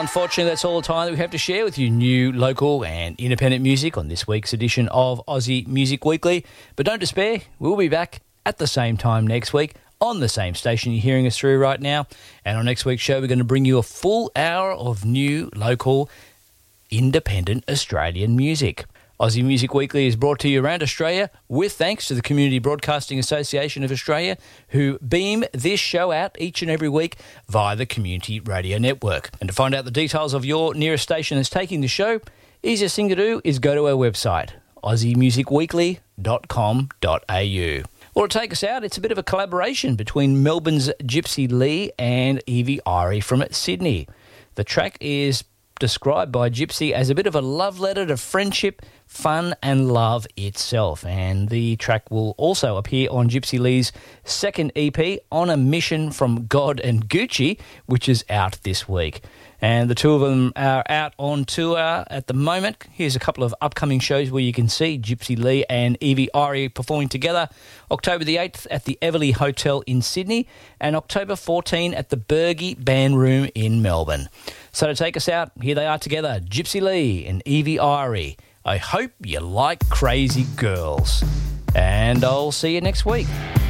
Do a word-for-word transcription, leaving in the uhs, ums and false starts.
unfortunately, that's all the time that we have to share with you. New, local and independent music on this week's edition of Aussie Music Weekly. But don't despair, we'll be back at the same time next week on the same station you're hearing us through right now. And on next week's show, we're going to bring you a full hour of new, local, independent Australian music. Aussie Music Weekly is brought to you around Australia with thanks to the Community Broadcasting Association of Australia, who beam this show out each and every week via the Community Radio Network. And to find out the details of your nearest station that's taking the show, easiest thing to do is go to our website, aussie music weekly dot com dot a u. Well, to take us out, it's a bit of a collaboration between Melbourne's Gypsy Lee and Evie Irie from Sydney. The track is described by Gypsy as a bit of a love letter to friendship, fun and love itself. And the track will also appear on Gypsy Lee's second E P, On a Mission from God and Gucci, which is out this week. And the two of them are out on tour at the moment. Here's a couple of upcoming shows where you can see Gypsy Lee and Evie Irie performing together. October the eighth at the Everleigh Hotel in Sydney and October fourteenth at the Bergie Band Room in Melbourne. So to take us out, here they are together, Gypsy Lee and Evie Irie. I hope you like Crazy Girls. And I'll see you next week.